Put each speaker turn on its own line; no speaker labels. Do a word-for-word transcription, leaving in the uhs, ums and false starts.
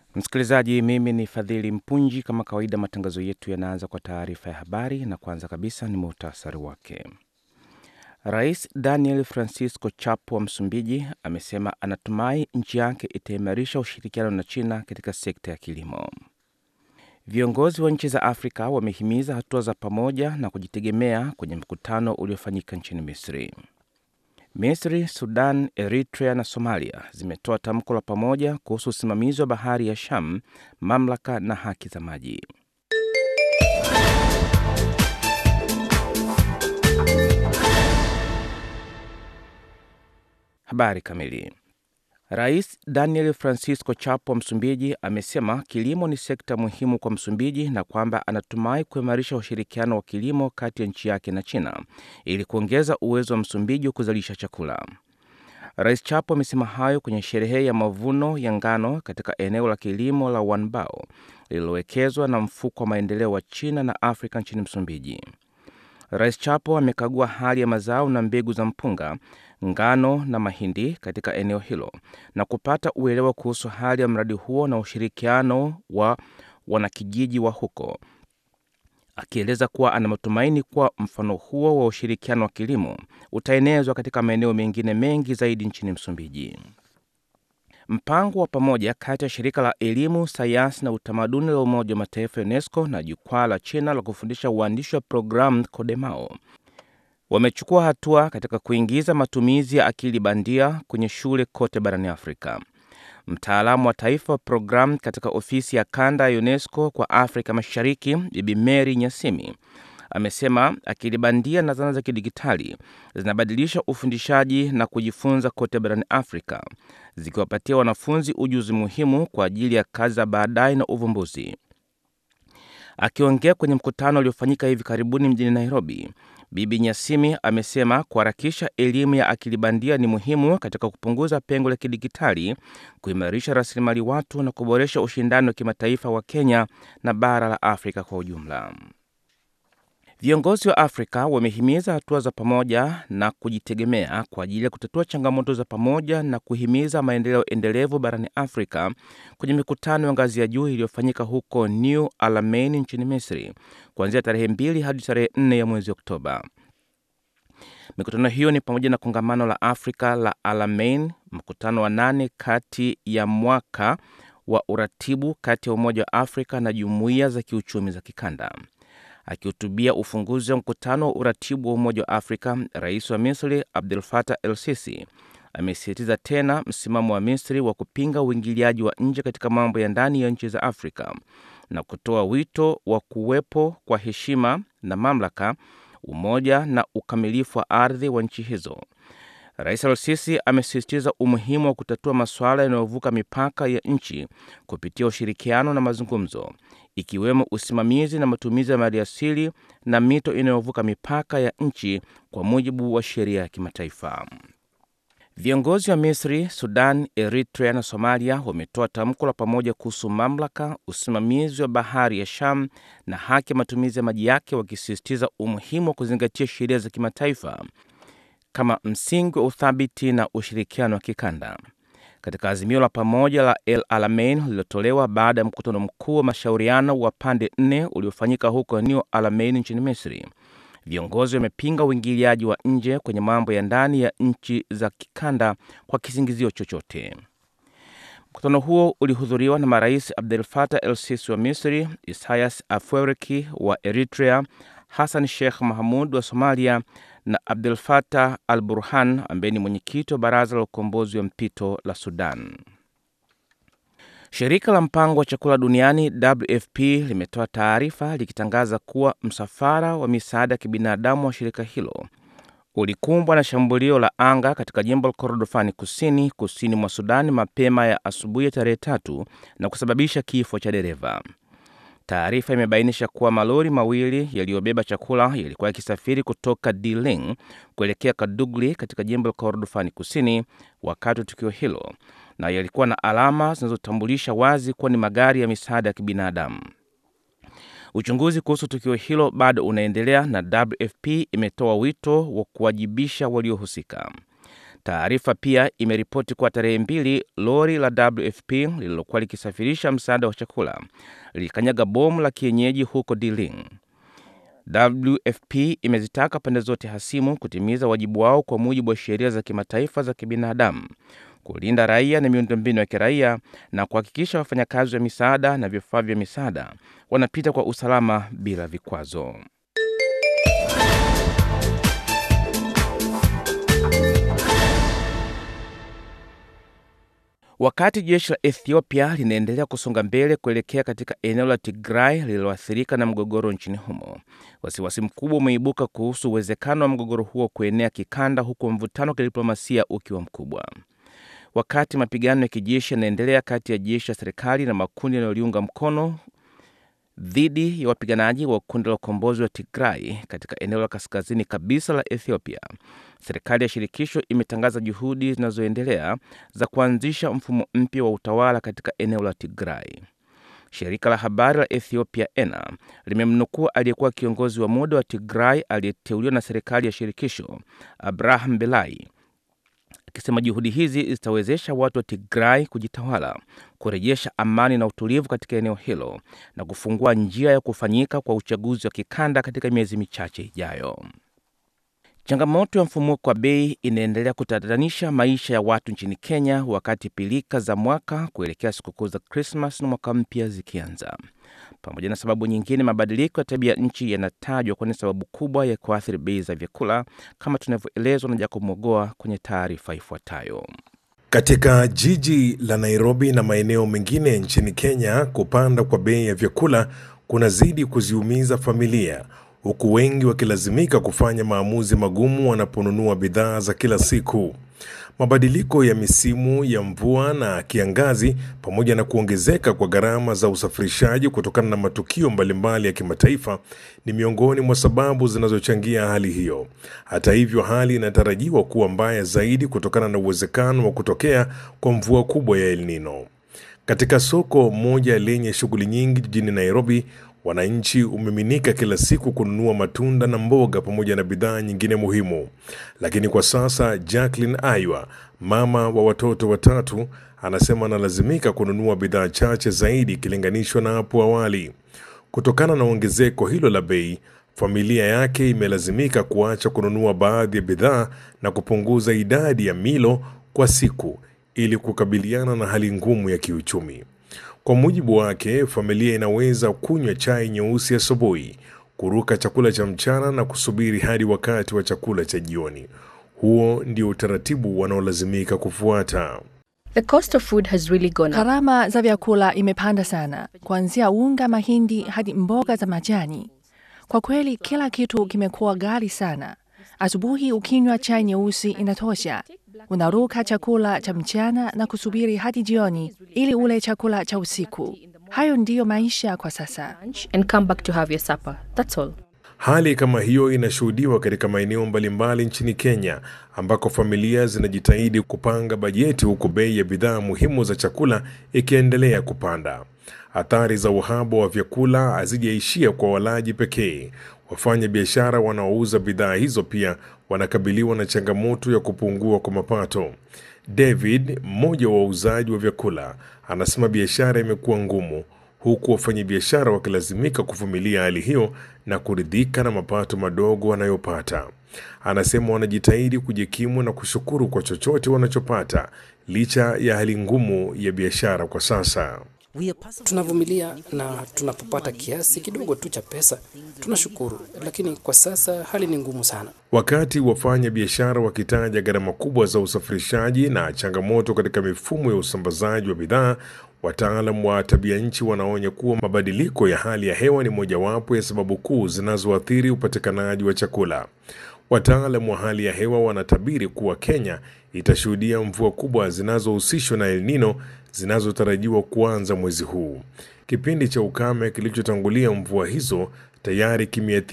Msikilizaji, mimi ni Fadhili Mpunji. Kama kawaida, matangazo yetu yanaanza kwa taarifa ya habari, na kwanza kabisa ni muhtasari wake. Rais Daniel Francisco Chapo wa Msumbiji amesema anatumai nchi yake itaimarisha ushirikiano na China katika sekta ya kilimo. Viongozi wa nchi za Afrika wamehimiza hatua za pamoja na kujitegemea kwenye mkutano uliofanyika nchini Misri. Misri, Sudan, Eritrea na Somalia zimetoa tamko la pamoja kuhusu usimamizi wa bahari ya Sham, mamlaka na haki za maji. Habari kamili. Rais Daniel Francisco Chapo wa Msumbiji amesema kilimo ni sekta muhimu kwa Msumbiji na kwamba anatumai kuimarisha ushirikiano wa kilimo kati ya nchi yake na China ili kuongeza uwezo wa Msumbiji wa kuzalisha chakula. Rais Chapo amesema hayo kwenye sherehe ya mavuno ya ngano katika eneo la kilimo la Wanbao lililowekezwa na mfuko wa maendeleo wa China na Afrika nchini Msumbiji. Rais Chapo amekagua hali ya mazao na mbegu za mpunga, ngano na mahindi katika eneo hilo na kupata uelewa kuhusu hali ya mradi huo na ushirikiano wa wanakijiji wa huko, akieleza kuwa ana matumaini kuwa mfano huo wa ushirikiano wa kilimo utaenezwa katika maeneo mengine mengi zaidi nchini Msumbiji. Mpango wa pamoja kati ya shirika la elimu, sayansi na utamaduni la Umoja wa Mataifa UNESCO na jukwaa la China la kufundisha uandishi wa programu Kodemao wamechukua hatua katika kuingiza matumizi ya akili bandia kwenye shule kote barani Afrika. Mtaalamu wa taifa wa programu katika ofisi ya kanda ya UNESCO kwa Afrika Mashariki, Bibi Mary Nyasimi, amesema akili bandia na zana za kidigitali zinabadilisha ufundishaji na kujifunza kote barani Afrika, zikiwapatia wanafunzi ujuzi muhimu kwa ajili ya kazi za baadaye na uvumbuzi. Akiongea kwenye mkutano uliofanyika hivi karibuni mjini Nairobi, Bibi Nyasimi amesema kuharakisha elimu ya akili bandia ni muhimu katika kupunguza pengo la kidigitali, kuimarisha rasilimali watu na kuboresha ushindani wa kimataifa wa Kenya na bara la Afrika kwa ujumla. Viongozi wa Afrika wamehimiza hatua za pamoja na kujitegemea kwa ajili ya kutatua changamoto za pamoja na kuhimiza maendeleo endelevu barani Afrika kwenye mikutano ya ngazi ya juu iliyofanyika huko New Alamein nchini Misri kuanzia tarehe mbili hadi tarehe nne ya mwezi Oktoba. Mikutano hiyo ni pamoja na kongamano la Afrika la Alamein, mkutano wa nane kati ya mwaka wa uratibu kati ya Umoja wa Afrika na jumuiya za kiuchumi za kikanda. Akihutubia ufunguzi wa mkutano wa uratibu wa Umoja wa Afrika, Rais wa Misri Abdel Fattah el-Sisi amesisitiza tena msimamo wa Misri wa kupinga uingiliaji wa nje katika mambo ya ndani ya nchi za Afrika na kutoa wito wa kuwepo kwa heshima na mamlaka, umoja na ukamilifu wa ardhi wa nchi hizo. Rais el-Sisi amesisitiza umuhimu wa kutatua masuala yanayovuka mipaka ya nchi kupitia ushirikiano na mazungumzo, ikiwemo usimamizi na matumizi ya maliasili na mito inayovuka mipaka ya nchi kwa mujibu wa sheria ya kimataifa. Viongozi wa Misri, Sudan, Eritrea na Somalia wametoa tamko la pamoja kuhusu mamlaka, usimamizi wa bahari ya Sham na haki ya matumizi ya maji yake, wakisisitiza umuhimu wa kuzingatia sheria za kimataifa kama msingi wa uthabiti na ushirikiano wa kikanda. Katika azimio la pamoja la El Alamein lililotolewa baada ya mkutano mkuu wa mashauriano wa pande nne uliofanyika huko New Alamein nchini Misri, viongozi wamepinga uingiliaji wa nje kwenye mambo ya ndani ya nchi za kikanda kwa kisingizio chochote. Mkutano huo ulihudhuriwa na marais Abdel Fattah el-Sisi wa Misri, Isaias Afwerki wa Eritrea, Hassan Sheikh Mohamud wa Somalia na Abdel Fattah al-Burhan ambaye ni mwenyekiti wa Baraza la Ukombozi wa Mpito la Sudan. Shirika la Mpango wa Chakula Duniani W F P limetoa taarifa likitangaza kuwa msafara wa misaada ya kibinadamu wa shirika hilo ulikumbwa na shambulio la anga katika jimbo la Kordofani kusini kusini mwa Sudan mapema ya asubuhi ya tarehe tatu na kusababisha kifo cha dereva. Taarifa imebainisha kuwa malori mawili yaliyobeba chakula yalikuwa yakisafiri kutoka Diling kuelekea Kadugli katika jimbo la Kordofani kusini wakati wa tukio hilo, na yalikuwa na alama zinazotambulisha wazi kuwa ni magari ya misaada ya kibinadamu. Uchunguzi kuhusu tukio hilo bado unaendelea na W F P imetoa wito wa kuwajibisha waliohusika. Taarifa pia imeripoti kwa tarehe mbili lori la W F P lililokuwa likisafirisha msaada wa chakula lilikanyaga bomu la kienyeji huko Diling. W F P imezitaka pande zote hasimu kutimiza wajibu wao kwa mujibu wa sheria za kimataifa za kibinadamu, kulinda raia na miundombinu ya kiraia na kuhakikisha wafanyakazi wa misaada na vifaa vya misaada wanapita kwa usalama bila vikwazo. Wakati jeshi la Ethiopia linaendelea kusonga mbele kuelekea katika eneo la Tigray lililoathirika na mgogoro nchini humo, wasiwasi mkubwa umeibuka kuhusu uwezekano wa mgogoro huo kuenea kikanda, huku mvutano wa kidiplomasia ukiwa mkubwa. Wakati mapigano ya kijeshi yanaendelea kati ya jeshi la serikali na makundi yanayoliunga mkono dhidi ya wapiganaji wa kundi la ukombozi wa Tigray katika eneo la kaskazini kabisa la Ethiopia, serikali ya shirikisho imetangaza juhudi zinazoendelea za kuanzisha mfumo mpya wa utawala katika eneo la Tigray. Shirika la habari la Ethiopia E N A limemnukuu aliyekuwa kiongozi wa muda wa Tigray aliyeteuliwa na serikali ya shirikisho, Abraham Belai, akisema juhudi hizi zitawezesha watu wa Tigray kujitawala, kurejesha amani na utulivu katika eneo hilo na kufungua njia ya kufanyika kwa uchaguzi wa kikanda katika miezi michache ijayo. Changamoto ya mfumuko wa bei inaendelea kutatanisha maisha ya watu nchini Kenya wakati pilika za mwaka kuelekea sikukuu za Christmas na mwaka mpya zikianza. Pamoja na sababu nyingine, mabadiliko ya tabia nchi yanatajwa kuwa ni sababu kubwa ya kuathiri bei za vyakula, kama tunavyoelezwa na Jacob Mogoa kwenye taarifa ifuatayo.
Katika jiji la Nairobi na maeneo mengine nchini Kenya, kupanda kwa bei ya vyakula kunazidi kuziumiza familia, huku wengi wakilazimika kufanya maamuzi magumu wanaponunua bidhaa za kila siku. Mabadiliko ya misimu ya mvua na kiangazi pamoja na kuongezeka kwa gharama za usafirishaji kutokana na matukio mbalimbali ya kimataifa ni miongoni mwa sababu zinazochangia hali hiyo. Hata hivyo, hali inatarajiwa kuwa mbaya zaidi kutokana na uwezekano wa kutokea kwa mvua kubwa ya El Nino. Katika soko moja lenye shughuli nyingi jijini Nairobi, wananchi umiminika kila siku kununua matunda na mboga pamoja na bidhaa nyingine muhimu. Lakini kwa sasa, Jacqueline Aywa, mama wa watoto watatu, anasema analazimika kununua bidhaa chache zaidi ikilinganishwa na hapo awali. Kutokana na ongezeko hilo la bei, familia yake imelazimika kuacha kununua baadhi ya bidhaa na kupunguza idadi ya milo kwa siku ili kukabiliana na hali ngumu ya kiuchumi. Kwa mujibu wake, familia inaweza kunywa chai nyeusi asubuhi, kuruka chakula cha mchana na kusubiri hadi wakati wa chakula cha jioni. Huo ndio utaratibu wanaolazimika kufuata.
The cost of food has really gone up.
Gharama za vyakula imepanda sana, kuanzia unga, mahindi hadi mboga za majani. Kwa kweli kila kitu kimekuwa ghali sana. Asubuhi ukinywa chai nyeusi inatosha. Unaruka chakula cha mchana na kusubiri hadi jioni ili ule chakula cha usiku. Hayo ndiyo maisha kwa sasa.
And come back to have your supper. That's all.
Hali kama hiyo inashuhudiwa katika maeneo mbalimbali nchini Kenya, ambako familia zinajitahidi kupanga bajeti huku bei ya bidhaa muhimu za chakula ikiendelea kupanda. Athari za uhaba wa vyakula hazijaishia kwa walaji pekee. Wafanya biashara wanaouza bidhaa hizo pia wanakabiliwa na changamoto ya kupungua kwa mapato. David, mmoja wa wauzaji wa vyakula, anasema biashara imekuwa ngumu, huku wafanyabiashara wakilazimika kuvumilia hali hiyo na kuridhika na mapato madogo wanayopata. Anasema wanajitahidi kujikimu na kushukuru kwa chochote wanachopata licha ya hali ngumu ya biashara kwa sasa.
Tunavumilia na tunapopata kiasi kidogo tu cha pesa tunashukuru, lakini kwa sasa hali ni ngumu sana.
Wakati wafanya biashara wakitaja gharama kubwa za usafirishaji na changamoto katika mifumo ya usambazaji wa bidhaa, wataalamu wa tabia nchi wanaonya kuwa mabadiliko ya hali ya hewa ni mojawapo ya sababu kuu zinazoathiri upatikanaji wa chakula. Wataalamu wa hali ya hewa wanatabiri kuwa Kenya itashuhudia mvua kubwa zinazohusishwa na El Nino zinazotarajiwa kuanza mwezi huu. Kipindi cha ukame kilichotangulia mvua hizo tayari kimia